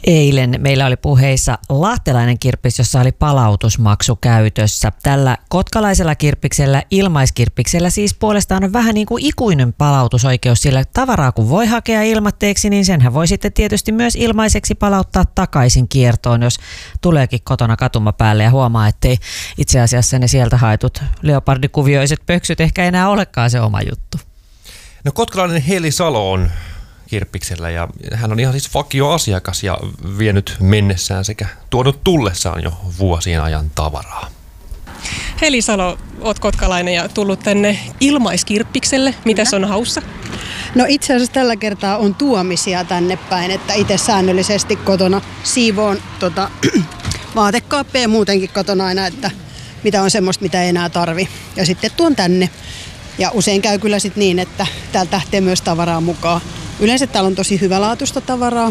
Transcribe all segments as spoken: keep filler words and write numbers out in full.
Eilen meillä oli puheissa lahtelainen kirppis, jossa oli palautusmaksu käytössä. Tällä kotkalaisella kirppiksellä, ilmaiskirppiksellä siis puolestaan on vähän niin kuin ikuinen palautusoikeus, sillä tavaraa kun voi hakea ilmatteeksi, niin senhän voi sitten tietysti myös ilmaiseksi palauttaa takaisin kiertoon, jos tuleekin kotona katuma päälle ja huomaa, ettei itse asiassa ne sieltä haetut leopardikuvioiset pöksyt ehkä enää olekaan se oma juttu. No kotkalainen Heli Salo on kirppiksellä ja hän on ihan siis vakioasiakas ja vienyt mennessään sekä tuonut tullessaan jo vuosien ajan tavaraa. Heli Salo, oot kotkalainen ja tullut tänne ilmaiskirppikselle. Mitäs on haussa? No itse asiassa tällä kertaa on tuomisia tänne päin, että itse säännöllisesti kotona siivoon tota, vaatekaappia muutenkin kotona aina, että mitä on semmoista, mitä ei enää tarvi. Ja sitten tuon tänne. Ja usein käy kyllä sit niin, että täältä lähtee myös tavaraa mukaan. Yleensä täällä on tosi hyvälaatuista tavaraa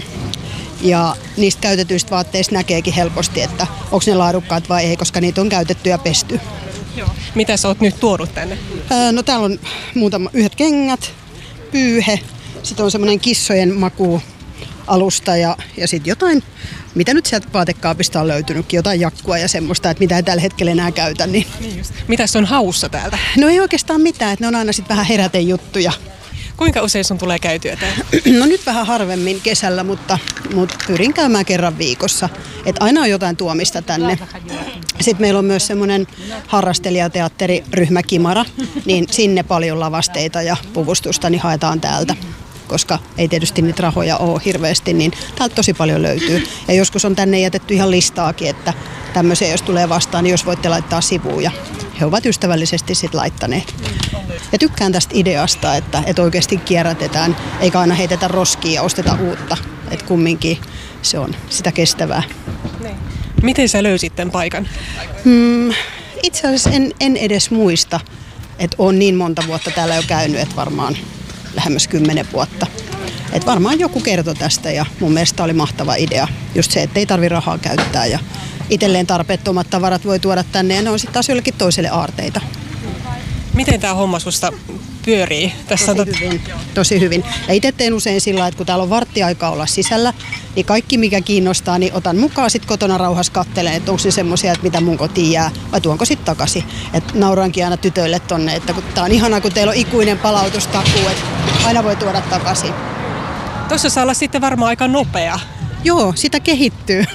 ja niistä käytetyistä vaatteista näkeekin helposti, että onko ne laadukkaat vai ei, koska niitä on käytetty ja pesty. Joo. Mitä sä oot nyt tuonut tänne? Öö, no täällä on muutama yhdet kengät, pyyhe, sitten on semmoinen kissojen makualusta ja, ja sitten jotain, mitä nyt sieltä vaatekaapista on löytynytkin, jotain jakkua ja semmoista, että mitä ei tällä hetkellä enää käytä. Niin. Niin just. Mitäs on haussa täältä? No ei oikeastaan mitään, että ne on aina sitten vähän herätejuttuja. Kuinka usein sun tulee käytyä täällä? No nyt vähän harvemmin kesällä, mutta, mutta pyrin käymään kerran viikossa. Että aina on jotain tuomista tänne. Sitten meillä on myös semmoinen harrastelijateatteriryhmä Kimara, niin sinne paljon lavasteita ja puvustusta niin haetaan täältä. Koska ei tietysti niitä rahoja ole hirveästi, niin täältä tosi paljon löytyy. Ja joskus on tänne jätetty ihan listaakin, että tämmöisiä jos tulee vastaan, niin jos voitte laittaa sivuun. Ja he ovat ystävällisesti sitten laittaneet. Ja tykkään tästä ideasta, että, että oikeasti kierrätetään, eikä aina heitetä roskia ja osteta uutta. Että kumminkin se on sitä kestävää. Niin. Miten sä löysit tämän paikan? Hmm, itse asiassa en, en edes muista, että olen niin monta vuotta täällä jo käynyt, että varmaan lähemmäs kymmenen vuotta. Et varmaan joku kertoi tästä ja mun mielestä oli mahtava idea. Just se, että ei tarvi rahaa käyttää ja itselleen tarpeettomat tavarat voi tuoda tänne ja ne on sitten taas jollekin toiselle aarteita. Miten tämä homma susta pyörii? Tässä Tosi hyvin. Tosi hyvin. Ja itse teen usein sillä lailla, että kun täällä on varttiaikaa olla sisällä, niin kaikki mikä kiinnostaa, niin otan mukaan sitten kotona rauhassa katselen, että onko se semmoisia, että mitä mun kotiin jää, vai tuonko sitten takaisin. Että naurankin aina tytöille tonne, että kun tää on ihanaa, kun teillä on ikuinen palautustakuu, että aina voi tuoda takaisin. Tuossa saa olla sitten varmaan aika nopea. Joo, sitä kehittyy.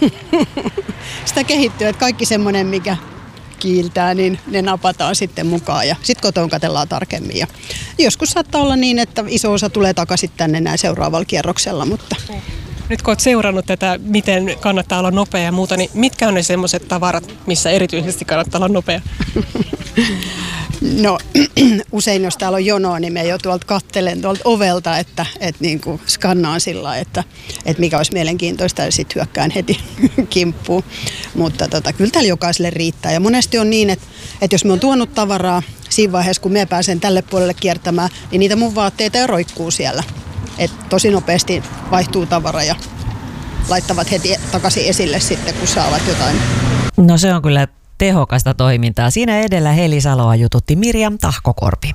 sitä kehittyy, että kaikki semmoinen, mikä kiiltää, niin ne napataan sitten mukaan ja sitten kotoon katsellaan tarkemmin. Ja joskus saattaa olla niin, että iso osa tulee takaisin tänne näin seuraavalla kierroksella, mutta nyt kun olet seurannut tätä, miten kannattaa olla nopea ja muuta, niin mitkä on ne semmoiset tavarat, missä erityisesti kannattaa olla nopea? No usein jos täällä on jonoa, niin me jo tuolta katselen tuolta ovelta, että, että niin kuin skannaan sillä, että, että mikä olisi mielenkiintoista ja sitten hyökkään heti kimppuun. Mutta tota, kyllä täällä jokaiselle riittää ja monesti on niin, että, että jos me on tuonut tavaraa siinä vaiheessa, kun me pääsen tälle puolelle kiertämään, niin niitä mun vaatteita jo roikkuu siellä. Et tosi nopeasti vaihtuu tavara ja laittavat heti takaisin esille sitten, kun saavat jotain. No se on kyllä tehokasta toimintaa. Siinä edellä Heli Saloa jututti Mirjam Tahkokorpi.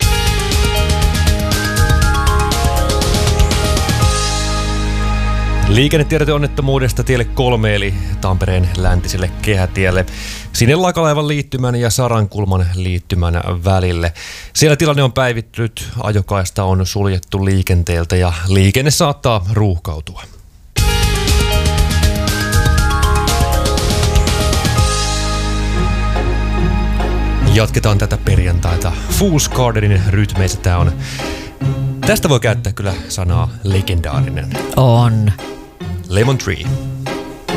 Liikennetiedote onnettomuudesta tielle kolme eli Tampereen läntiselle kehätielle. Sinne Lakalaivan liittymän ja Sarankulman liittymän välille. Siellä tilanne on päivittynyt, ajokaista on suljettu liikenteeltä ja liikenne saattaa ruuhkautua. Jatketaan tätä perjantaita Fool's Gardenin rytmeissä. Tää on, tästä voi käyttää kyllä sanaa legendaarinen. On. Lemon Tree.